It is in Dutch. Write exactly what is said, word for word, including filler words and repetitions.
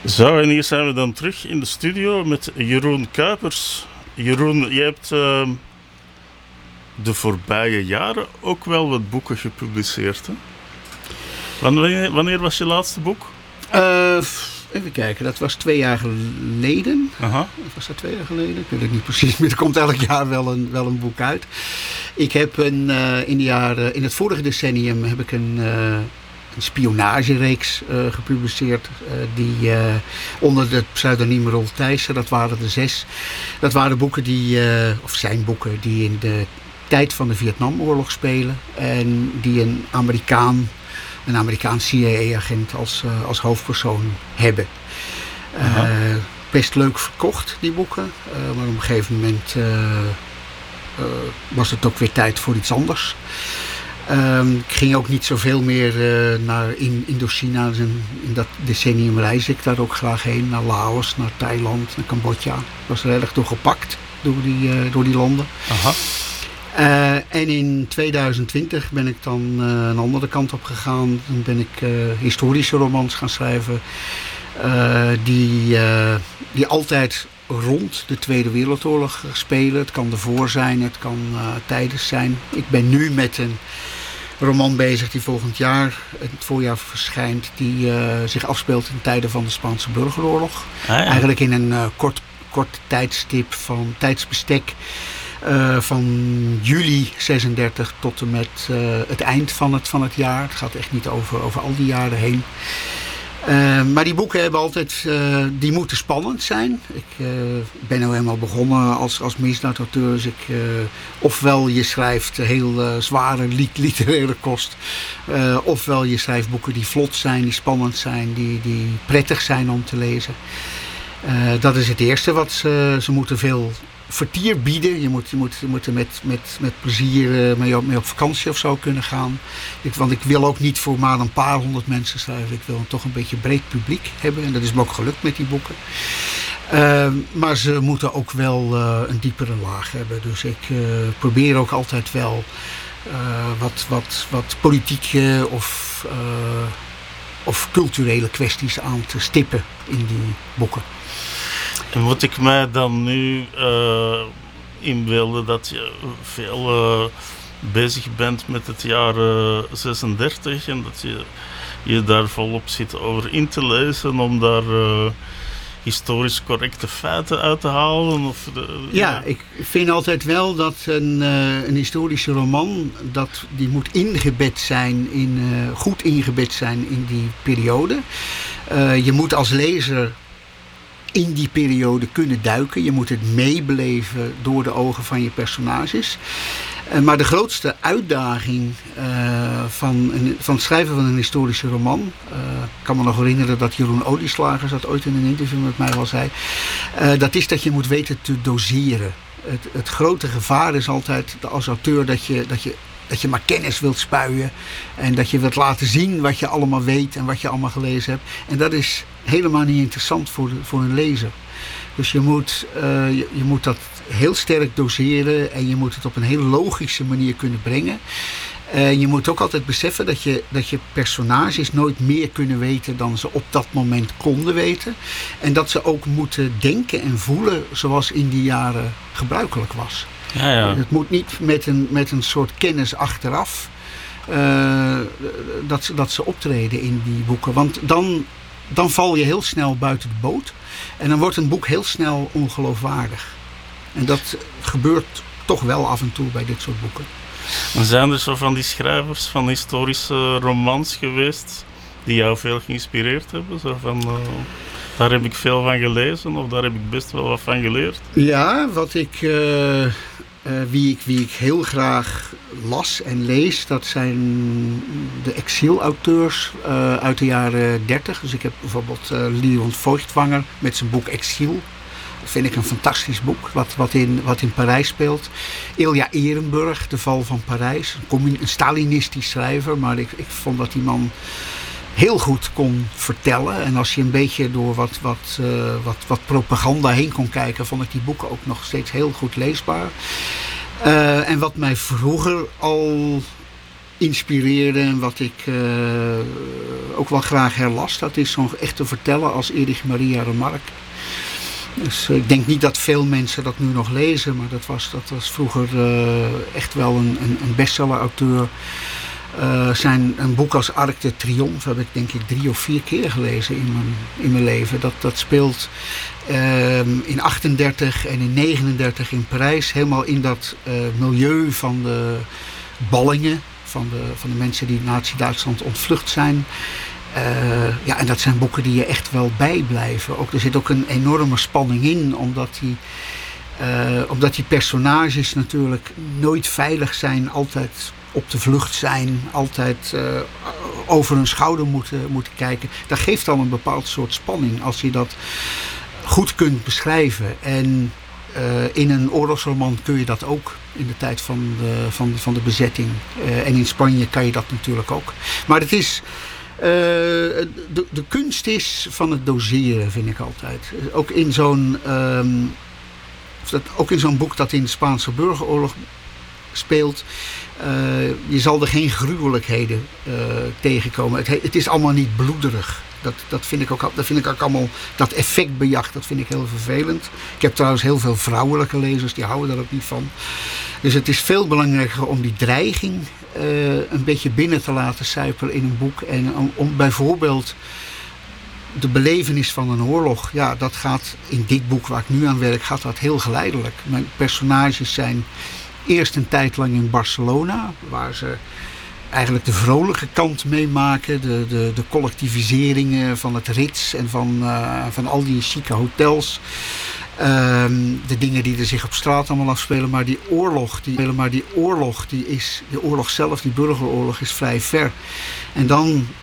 Zo, en hier zijn we dan terug in de studio met Jeroen Kuipers. Jeroen, je hebt uh, de voorbije jaren ook wel wat boeken gepubliceerd, hè? Wanneer, wanneer was je laatste boek? Uh, even kijken, dat was twee jaar geleden. Aha. Of was dat twee jaar geleden? Ik weet het niet precies, maar er komt elk jaar wel een, wel een boek uit. Ik heb een, uh, in, de jaren, in het vorige decennium heb ik een... Uh, een spionagereeks uh, gepubliceerd uh, die uh, onder het pseudoniem Rolf Thijssen, dat waren er zes. Dat waren boeken die, uh, of zijn boeken die in de tijd van de Vietnamoorlog spelen en die een Amerikaan, een Amerikaans C I A-agent als, uh, als hoofdpersoon hebben. Uh, best leuk verkocht, die boeken, uh, maar op een gegeven moment uh, uh, was het ook weer tijd voor iets anders. Um, ik ging ook niet zoveel meer uh, naar in Indochina. Dus in, in dat decennium reis ik daar ook graag heen. Naar Laos, naar Thailand, naar Cambodja. Ik was er heel erg door gepakt door die, uh, door die landen. Aha. Uh, en in tweeduizend twintig ben ik dan uh, een andere kant op gegaan. Dan ben ik uh, historische romans gaan schrijven. Uh, die, uh, die altijd rond de Tweede Wereldoorlog spelen. Het kan ervoor zijn, het kan uh, tijdens zijn. Ik ben nu met een roman bezig die volgend jaar, het voorjaar verschijnt, die uh, zich afspeelt in tijden van de Spaanse burgeroorlog. Ah, ja. Eigenlijk in een uh, kort, kort tijdstip van tijdsbestek uh, van juli zesendertig tot en met uh, het eind van het, van het jaar. Het gaat echt niet over, over al die jaren heen. Uh, maar die boeken hebben altijd, uh, die moeten spannend zijn. Ik uh, ben nou helemaal begonnen als, als misdaadauteur. Dus ik, uh, ofwel je schrijft heel uh, zware literaire kost. Uh, ofwel je schrijft boeken die vlot zijn, die spannend zijn, die, die prettig zijn om te lezen. Uh, dat is het eerste wat ze, ze moeten veel vertier bieden. Je moet, je moet, je moet er met, met, met plezier mee op, mee op vakantie of zo kunnen gaan. Ik, want ik wil ook niet voor maar een paar honderd mensen schrijven. Ik wil een toch een beetje breed publiek hebben. En dat is me ook gelukt met die boeken. Uh, maar ze moeten ook wel uh, een diepere laag hebben. Dus ik uh, probeer ook altijd wel uh, wat, wat, wat politieke of, uh, of culturele kwesties aan te stippen in die boeken. En moet ik mij dan nu uh, inbeelden dat je veel uh, bezig bent met het jaar uh, zesendertig en dat je je daar volop zit over in te lezen om daar uh, historisch correcte feiten uit te halen? Of de, ja, ja, ik vind altijd wel dat een, uh, een historische roman, dat die moet ingebed zijn, in, uh, goed ingebed zijn in die periode. Uh, je moet als lezer in die periode kunnen duiken. Je moet het meebeleven door de ogen van je personages. Uh, maar de grootste uitdaging uh, van, een, van het schrijven van een historische roman, uh, ik kan me nog herinneren dat Jeroen Olieslagers dat ooit in een interview met mij wel zei, uh, dat is dat je moet weten te doseren. Het, het grote gevaar is altijd als auteur dat je, dat je Dat je maar kennis wilt spuien. En dat je wilt laten zien wat je allemaal weet en wat je allemaal gelezen hebt. En dat is helemaal niet interessant voor, de, voor een lezer. Dus je moet, uh, je, je moet dat heel sterk doseren. En je moet het op een heel logische manier kunnen brengen. Uh, je moet ook altijd beseffen dat je, dat je personages nooit meer kunnen weten dan ze op dat moment konden weten. En dat ze ook moeten denken en voelen zoals in die jaren gebruikelijk was. Ja, ja. Het moet niet met een, met een soort kennis achteraf uh, dat, ze, dat ze optreden in die boeken. Want dan, dan val je heel snel buiten de boot. En dan wordt een boek heel snel ongeloofwaardig. En dat gebeurt toch wel af en toe bij dit soort boeken. En zijn er zo van die schrijvers van historische romans geweest die jou veel geïnspireerd hebben? Zo van, uh, daar heb ik veel van gelezen of daar heb ik best wel wat van geleerd? Ja, wat ik, uh, uh, wie, ik, wie ik heel graag las en lees, dat zijn de exielauteurs uh, uit de jaren dertig. Dus ik heb bijvoorbeeld uh, Leon Feuchtwanger met zijn boek Exiel. Dat vind ik een fantastisch boek, wat, wat, in, wat in Parijs speelt. Ilja Ehrenburg, De Val van Parijs. Een, een Stalinistisch schrijver, maar ik, ik vond dat die man heel goed kon vertellen. En als je een beetje door wat, wat, uh, wat, wat propaganda heen kon kijken, vond ik die boeken ook nog steeds heel goed leesbaar. Uh, en wat mij vroeger al inspireerde en wat ik uh, ook wel graag herlas. Dat is zo'n echte verteller als Erich Maria Remarque. Dus uh, ik denk niet dat veel mensen dat nu nog lezen, maar dat was, dat was vroeger uh, echt wel een, een, een bestseller-auteur. Uh, zijn een boek als Arc de Triomphe heb ik denk ik drie of vier keer gelezen in mijn, in mijn leven. Dat, dat speelt uh, in achtendertig en in negenendertig in Parijs. Helemaal in dat uh, milieu van de ballingen. Van de, van de mensen die Nazi-Duitsland ontvlucht zijn. Uh, ja, en dat zijn boeken die je echt wel bijblijven. Ook, er zit ook een enorme spanning in. Omdat die, uh, omdat die personages natuurlijk nooit veilig zijn. Altijd op de vlucht zijn, altijd uh, over hun schouder moeten, moeten kijken. Dat geeft dan een bepaald soort spanning als je dat goed kunt beschrijven. En uh, in een oorlogsroman kun je dat ook in de tijd van de, van, van de bezetting. Uh, en in Spanje kan je dat natuurlijk ook. Maar het is... Uh, de, de kunst is van het doseren, vind ik altijd. Ook in zo'n, um, dat, ook in zo'n boek dat in de Spaanse burgeroorlog speelt. Uh, je zal er geen gruwelijkheden uh, tegenkomen. Het, het is allemaal niet bloederig. Dat, dat, vind ik ook, dat vind ik ook allemaal, dat effectbejacht, dat vind ik heel vervelend. Ik heb trouwens heel veel vrouwelijke lezers, die houden daar ook niet van. Dus het is veel belangrijker om die dreiging uh, een beetje binnen te laten sijpelen in een boek. En om, om bijvoorbeeld de belevenis van een oorlog, ja, dat gaat in dit boek waar ik nu aan werk, gaat dat heel geleidelijk. Mijn personages zijn eerst een tijd lang in Barcelona, waar ze eigenlijk de vrolijke kant meemaken. De, de, de collectiviseringen van het Ritz en van, uh, van al die chique hotels. Um, de dingen die er zich op straat allemaal afspelen. Maar die oorlog, die, maar die oorlog, die is, de oorlog zelf, die burgeroorlog, is vrij ver. En dan